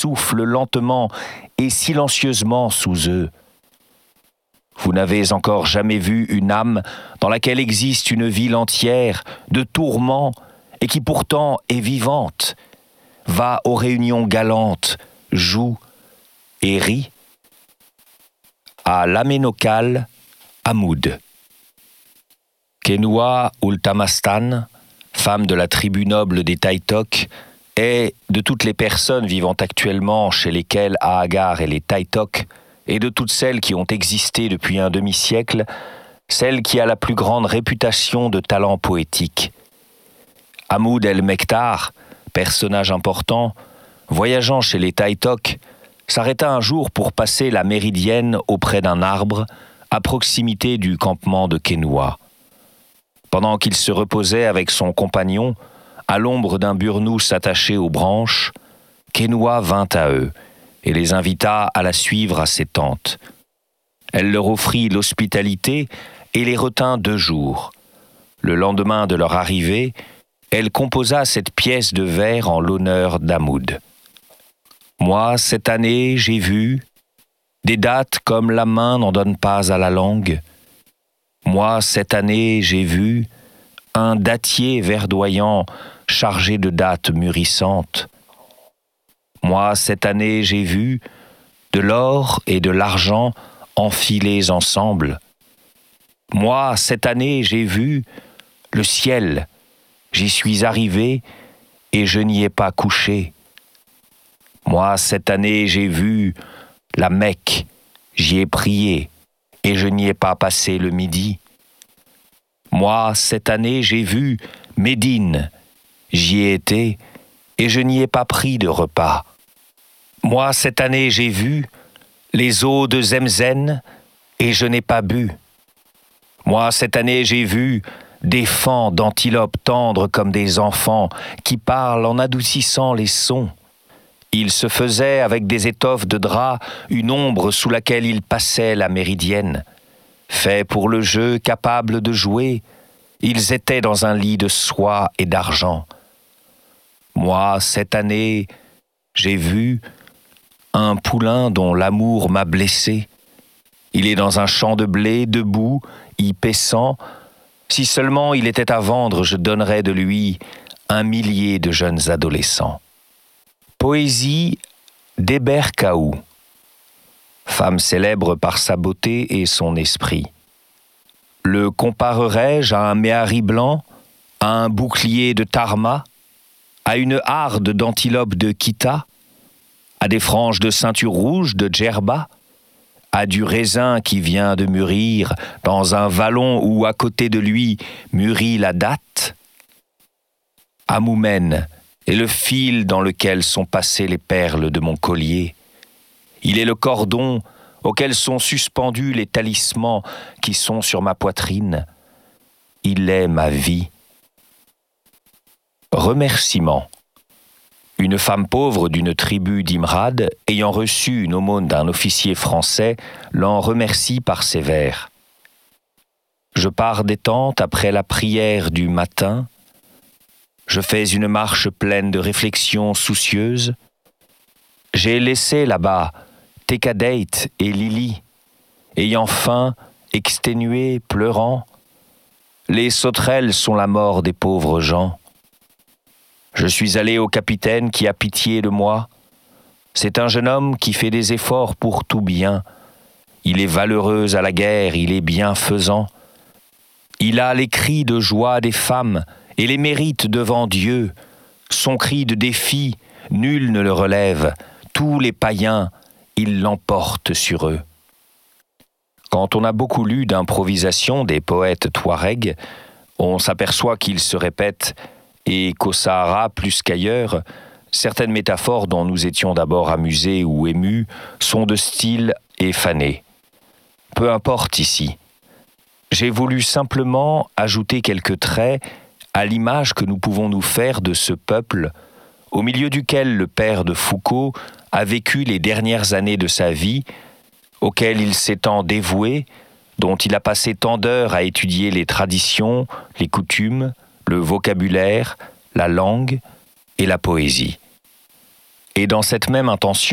souffle lentement et silencieusement sous eux. Vous n'avez encore jamais vu une âme dans laquelle existe une ville entière de tourments et qui pourtant est vivante, va aux réunions galantes, joue et rit. À l'Aménokal, Hamoud. Kenua Ultamastan, femme de la tribu noble des Taïtok, est, de toutes les personnes vivant actuellement chez lesquelles Aagar et les Taïtok, et de toutes celles qui ont existé depuis un demi-siècle, celle qui a la plus grande réputation de talent poétique. Hamoud el-Mektar, personnage important, voyageant chez les Taïtok, s'arrêta un jour pour passer la méridienne auprès d'un arbre, à proximité du campement de Kenua. Pendant qu'il se reposait avec son compagnon, à l'ombre d'un burnous attaché aux branches, Kenua vint à eux et les invita à la suivre à ses tentes. Elle leur offrit l'hospitalité et les retint 2 jours. Le lendemain de leur arrivée, elle composa cette pièce de vers en l'honneur d'Hamoud. Moi, cette année, j'ai vu des dates comme la main n'en donne pas à la langue. Moi, cette année, j'ai vu un dattier verdoyant chargé de dattes mûrissantes. Moi, cette année, j'ai vu de l'or et de l'argent enfilés ensemble. Moi, cette année, j'ai vu le ciel. J'y suis arrivé et je n'y ai pas couché. Moi, cette année, j'ai vu la Mecque. J'y ai prié et je n'y ai pas passé le midi. Moi, cette année, j'ai vu Médine. J'y ai été et je n'y ai pas pris de repas. Moi, cette année, j'ai vu les eaux de Zemzen et je n'ai pas bu. Moi, cette année, j'ai vu des fans d'antilopes tendres comme des enfants qui parlent en adoucissant les sons. Ils se faisaient avec des étoffes de drap une ombre sous laquelle ils passaient la méridienne. Faits pour le jeu, capables de jouer, ils étaient dans un lit de soie et d'argent. Moi, cette année, j'ai vu un poulain dont l'amour m'a blessé. Il est dans un champ de blé, debout, y paissant. Si seulement il était à vendre, je donnerais de lui 1 millier de jeunes adolescents. Poésie d'Héber Kaou, femme célèbre par sa beauté et son esprit. Le comparerais-je à un méhari blanc, à un bouclier de Tarma, à une harde d'antilopes de Kita, à des franges de ceinture rouge de Djerba, à du raisin qui vient de mûrir dans un vallon où à côté de lui mûrit la datte? Amoumen est le fil dans lequel sont passées les perles de mon collier. Il est le cordon auquel sont suspendus les talismans qui sont sur ma poitrine. Il est ma vie. Remerciement. Une femme pauvre d'une tribu d'Imrad, ayant reçu une aumône d'un officier français, l'en remercie par ces vers. Je pars des tentes après la prière du matin. Je fais une marche pleine de réflexions soucieuses. J'ai laissé là-bas Tekadate et Lily, ayant faim, exténués, pleurant. Les sauterelles sont la mort des pauvres gens. Je suis allé au capitaine qui a pitié de moi. C'est un jeune homme qui fait des efforts pour tout bien. Il est valeureux à la guerre, il est bienfaisant. Il a les cris de joie des femmes et les mérites devant Dieu. Son cri de défi, nul ne le relève. Tous les païens, il l'emporte sur eux. Quand on a beaucoup lu d'improvisation des poètes touaregs, on s'aperçoit qu'ils se répètent et qu'au Sahara, plus qu'ailleurs, certaines métaphores dont nous étions d'abord amusés ou émus sont de style effané. Peu importe ici. J'ai voulu simplement ajouter quelques traits à l'image que nous pouvons nous faire de ce peuple au milieu duquel le père de Foucault a vécu les dernières années de sa vie, auquel il s'est tant dévoué, dont il a passé tant d'heures à étudier les traditions, les coutumes, le vocabulaire, la langue et la poésie. Et dans cette même intention,